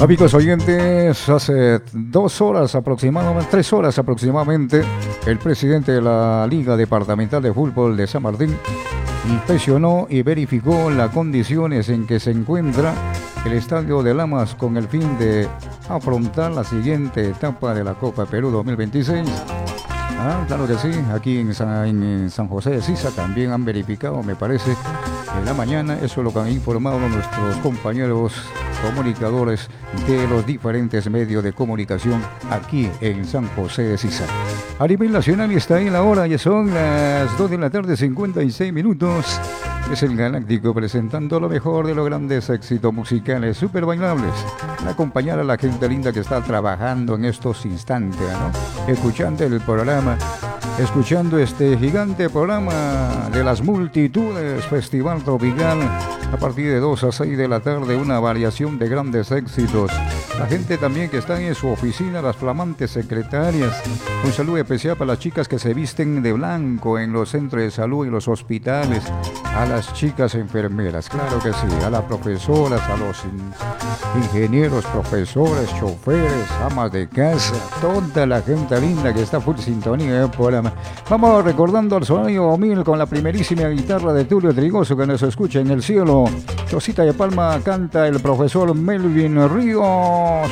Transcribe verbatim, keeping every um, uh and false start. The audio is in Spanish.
Amigos oyentes, hace dos horas aproximadamente, tres horas aproximadamente, el presidente de la Liga Departamental de Fútbol de San Martín inspeccionó y verificó las condiciones en que se encuentra el Estadio de Lamas con el fin de afrontar la siguiente etapa de la Copa Perú dos mil veintiséis. Ah, claro que sí, aquí en San, en San José de Sisa también han verificado, me parece, en la mañana. Eso es lo que han informado nuestros compañeros comunicadores de los diferentes medios de comunicación aquí en San José de Sisa. A nivel nacional está ahí la hora, ya son las dos de la tarde, cincuenta y seis minutos. Es el Galáctico presentando lo mejor de los grandes éxitos musicales super bailables. Acompañar a la gente linda que está trabajando en estos instantes, ¿no? Escuchando el programa, escuchando este gigante programa de las multitudes, Festival Tropical, a partir de dos a seis de la tarde, una variación de grandes éxitos. La gente también que está en su oficina, las flamantes secretarias. Un saludo especial para las chicas que se visten de blanco en los centros de salud y los hospitales. A las chicas enfermeras, claro que sí. A las profesoras, a los in- ingenieros, profesores, choferes, amas de casa. Toda la gente linda que está full sintonía del programa. Vamos recordando al sonido mil con la primerísima guitarra de Tulio Trigoso que nos escucha en el cielo. Cosita de Palma canta el profesor Melvin Ríos.